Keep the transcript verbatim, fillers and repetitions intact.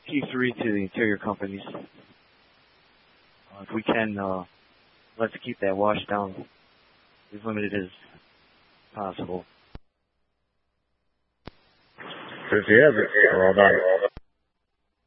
T three to the interior companies. Uh, if we can, uh, let's keep that wash down as limited as possible. Fifty has it. We're all done.